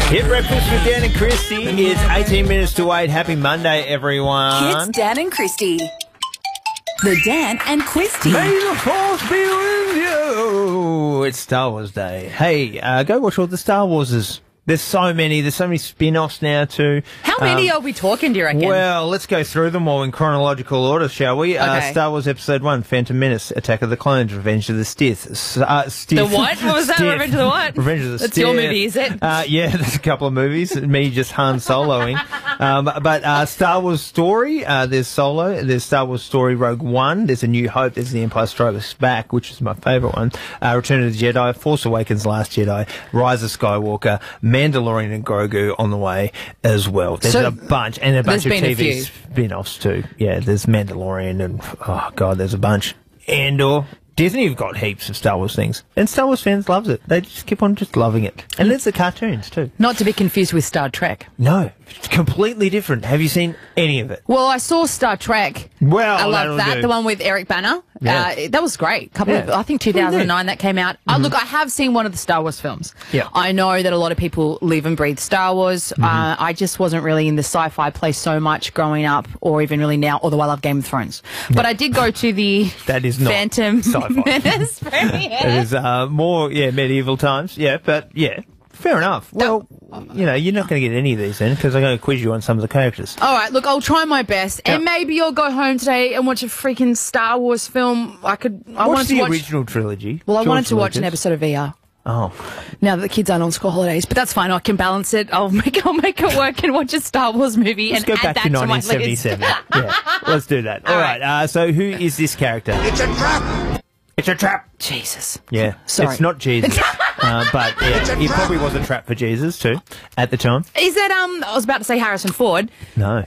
Hit Breakfast with Dan and Christy. It's 18 minutes to 8. Happy Monday, everyone. It's Dan and Christy. The Dan and Christy. May the force be with you. It's Star Wars Day. Hey, go watch all the Star Warses. There's so many spin-offs now too. How many are we talking, do you reckon? Well, let's go through them all in chronological order, shall we? Okay. Star Wars Episode 1, Phantom Menace, Attack of the Clones, Revenge of the Sith. The what? What was that? Revenge of the what? Revenge of the Sith. That's your movie, is it? Yeah, there's a couple of movies. Me just Han Soloing. But Star Wars Story, there's Solo. There's Star Wars Story Rogue One. There's A New Hope. There's The Empire Strikes Back, which is my favourite one. Return of the Jedi, Force Awakens, Last Jedi, Rise of Skywalker, Mandalorian and Grogu on the way as well. There's a bunch, and a bunch of TV spin-offs too. Yeah, there's Mandalorian and, oh God, there's a bunch. Andor. Disney have got heaps of Star Wars things, and Star Wars fans loves it. They just keep on just loving it. And there's the cartoons too. Not to be confused with Star Trek. No, it's completely different. Have you seen any of it? Well, I saw Star Trek. Well, I love that. do. The one with Eric Banner. Yeah. That was great. I think 2009 that came out. Look, I have seen one of the Star Wars films. Yeah. I know that a lot of people live and breathe Star Wars. I just wasn't really in the sci-fi place so much growing up, or even really now, although I love Game of Thrones. But I did go to the That is not Phantom sci-fi. Menace premiere. It is more, medieval times. Yeah, but yeah, fair enough. Well, you're not going to get any of these then, because I'm going to quiz you on some of the characters. All right, look, I'll try my best, and maybe I'll go home today and watch a freaking Star Wars film. I wanted to watch the original trilogy. Well, I wanted to watch Lucas. an episode of VR. Oh, Now that the kids aren't on school holidays, but that's fine. I can balance it. I'll make it work and watch a Star Wars movie. let's and go back add to that to my list. 1977. Yeah, let's do that. All right. So who is this character? It's a trap! It's a trap. Jesus. Yeah, Sorry. It's not Jesus, but yeah, it probably was a trap for Jesus too at the time. Is it? I was about to say Harrison Ford. No,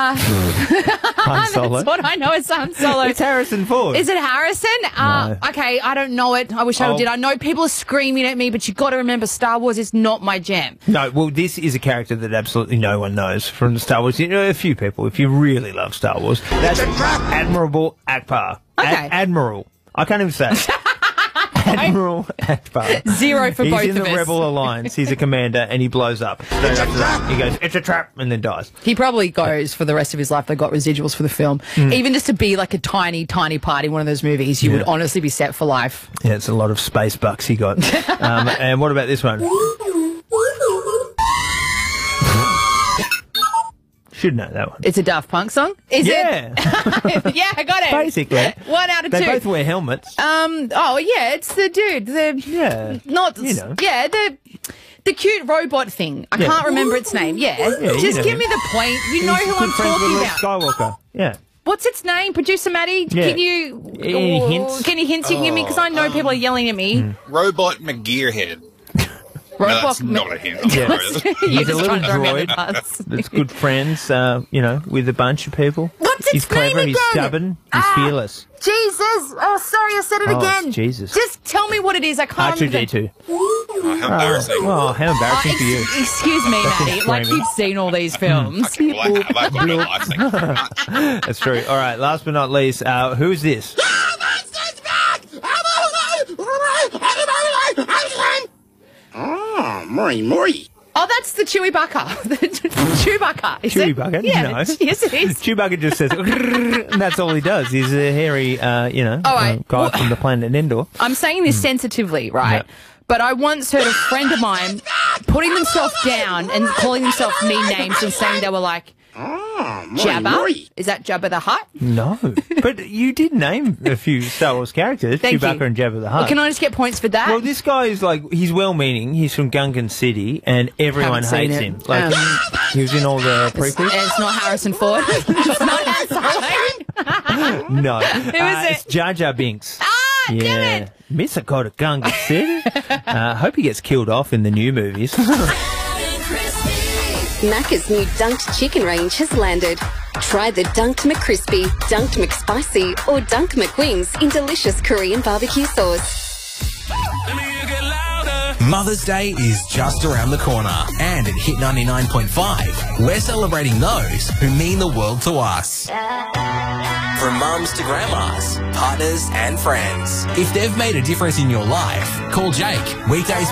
Han Solo. That's what I know is Han Solo. It's Harrison Ford. Is it Harrison? No. Okay, I don't know it. I wish I did. I know people are screaming at me, but you got to remember, Star Wars is not my jam. No, well, this is a character that absolutely no one knows from the Star Wars. You know, a few people, if you really love Star Wars. That's Admiral Akbar. Okay. Admiral. I can't even say it. Admiral Akbar. 0 for both of us. He's in the Rebel Alliance. He's a commander, and he blows up. Straight after that, he goes, "It's a trap," and then dies. He probably goes for the rest of his life. They got residuals for the film. Even just to be like a tiny, tiny part in one of those movies, you would honestly be set for life. Yeah, it's a lot of space bucks he got. And what about this one? Should know that one. It's a Daft Punk song? Is it? Yeah. Yeah, I got it. Basically. 1 out of 2. They both wear helmets. Oh yeah, it's the dude. Yeah. Not. You know. Yeah, the cute robot thing. I can't remember its name. Yeah. Just give me the point. You know who I'm talking about. Skywalker. Yeah. What's its name? Producer Maddie? Yeah. Can you Any hints? Can you hint to me? Because I know people are yelling at me. Robot McGearhead. No, that's not a hint. I'm Yeah. sorry. He's a just little trying to throw me under the droid bus. that's good friends, with a bunch of people. What's its He's clever, name he's again? stubborn, he's fearless. Jesus! Oh, sorry, I said it Oh, again. it's Jesus. Just tell me what it is. I can't remember. R2-D2. Oh, how embarrassing. Oh, how embarrassing for you. Excuse me, Maddie. Like screaming. you've seen all these films. Okay, well, I have. I've got no life. Thank you very much. That's true. All right, last but not least, who's this? Oh, Maury. Oh, that's the Chewbacca. Chewbacca. Is it? Chewbacca? Yeah. No. Yes, it is. Chewbacca just says, and that's all he does. He's a hairy, right. guy from the planet Endor. I'm saying this sensitively, right? Yeah. But I once heard a friend of mine putting themselves down and calling themselves mean names and saying they were like, Jabba? Is that Jabba the Hutt? No. But you did name a few Star Wars characters, Thank Chewbacca you. and Jabba the Hutt. Well, can I just get points for that? Well, this guy is he's well-meaning. He's from Gungan City, and everyone Haven't seen hates it. him. He was in all the prequels. It's not Harrison Ford. It's not Han Solo. No. Who is it? It's Jar Jar Binks. Damn it. Miss a god of Gungan City. Hope he gets killed off in the new movies. Macca's new Dunked chicken range has landed. Try the Dunked McCrispy, Dunked McSpicy, or Dunked McWings in delicious Korean barbecue sauce. Mother's Day is just around the corner, and at Hit 99.5, we're celebrating those who mean the world to us. From mums to grandmas, partners and friends. If they've made a difference in your life, call Jake. Weekdays